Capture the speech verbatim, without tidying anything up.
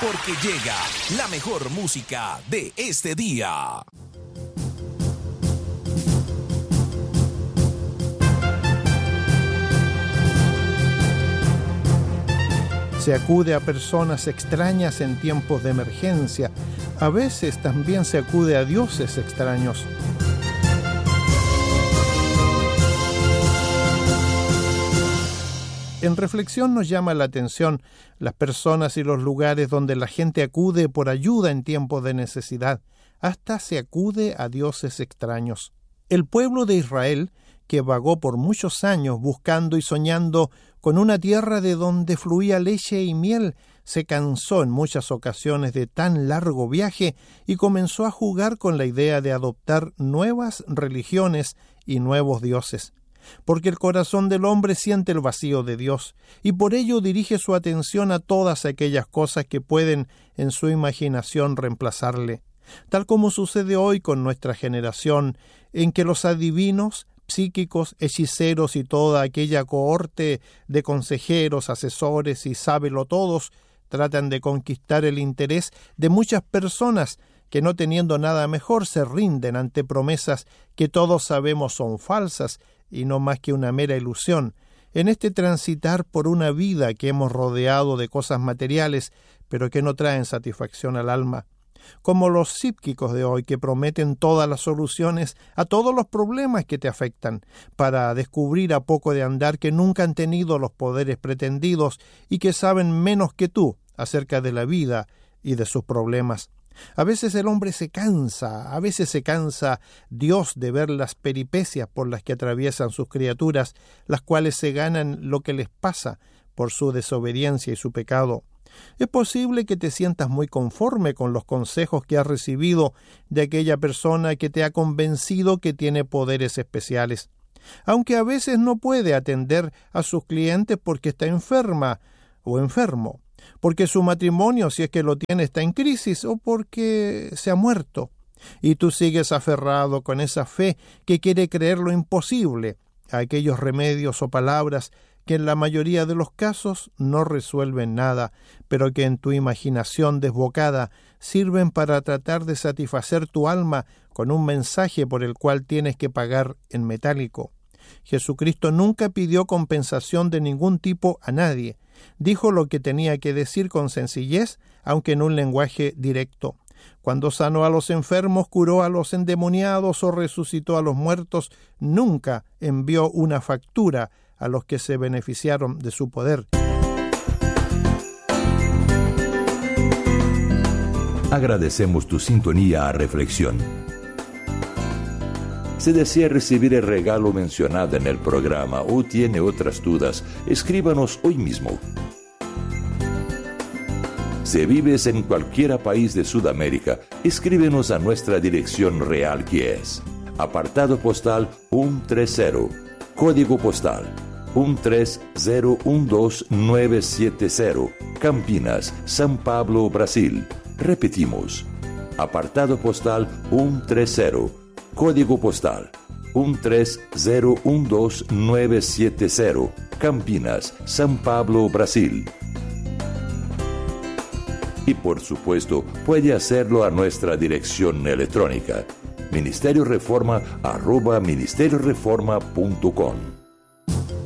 porque llega la mejor música de este día. Se acude a personas extrañas en tiempos de emergencia. A veces también se acude a dioses extraños. En reflexión nos llama la atención las personas y los lugares donde la gente acude por ayuda en tiempos de necesidad. Hasta se acude a dioses extraños. El pueblo de Israel, que vagó por muchos años buscando y soñando con una tierra de donde fluía leche y miel, se cansó en muchas ocasiones de tan largo viaje y comenzó a jugar con la idea de adoptar nuevas religiones y nuevos dioses. Porque el corazón del hombre siente el vacío de Dios, y por ello dirige su atención a todas aquellas cosas que pueden en su imaginación reemplazarle. Tal como sucede hoy con nuestra generación, en que los adivinos, psíquicos, hechiceros y toda aquella cohorte de consejeros, asesores y sábelotodos tratan de conquistar el interés de muchas personas que, no teniendo nada mejor, se rinden ante promesas que todos sabemos son falsas y no más que una mera ilusión, en este transitar por una vida que hemos rodeado de cosas materiales, pero que no traen satisfacción al alma. Como los psíquicos de hoy, que prometen todas las soluciones a todos los problemas que te afectan, para descubrir a poco de andar que nunca han tenido los poderes pretendidos y que saben menos que tú acerca de la vida y de sus problemas. A veces el hombre se cansa, a veces se cansa Dios de ver las peripecias por las que atraviesan sus criaturas, las cuales se ganan lo que les pasa por su desobediencia y su pecado. Es posible que te sientas muy conforme con los consejos que has recibido de aquella persona que te ha convencido que tiene poderes especiales, aunque a veces no puede atender a sus clientes porque está enferma o enfermo, porque su matrimonio, si es que lo tiene, está en crisis o porque se ha muerto. Y tú sigues aferrado con esa fe que quiere creer lo imposible, a aquellos remedios o palabras que en la mayoría de los casos no resuelven nada, pero que en tu imaginación desbocada sirven para tratar de satisfacer tu alma con un mensaje por el cual tienes que pagar en metálico. Jesucristo nunca pidió compensación de ningún tipo a nadie. Dijo lo que tenía que decir con sencillez, aunque en un lenguaje directo. Cuando sanó a los enfermos, curó a los endemoniados o resucitó a los muertos, nunca envió una factura a los que se beneficiaron de su poder. Agradecemos tu sintonía a Reflexión. Si desea recibir el regalo mencionado en el programa o tiene otras dudas, escríbanos hoy mismo. Si vives en cualquier país de Sudamérica, escríbenos a nuestra dirección real, que es apartado postal ciento treinta, código postal uno tres cero uno dos nueve siete cero, Campinas, São Paulo, Brasil. Repetimos, apartado postal ciento treinta, código postal uno tres cero uno dos nueve siete cero, Campinas, São Paulo, Brasil. Y por supuesto, puede hacerlo a nuestra dirección electrónica, ministerio reforma arroba ministerio reforma punto com.